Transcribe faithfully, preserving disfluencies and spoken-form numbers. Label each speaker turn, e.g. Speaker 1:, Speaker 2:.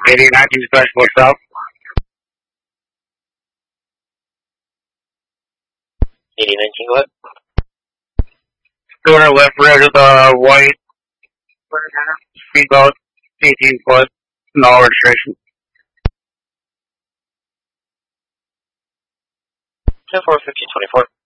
Speaker 1: eighty nineteen Special South.
Speaker 2: eighty nineteen, go ahead.
Speaker 1: Going our left rear to the white. Speedboat, eighteen foot, no registration.
Speaker 2: ten four fifty twenty-four.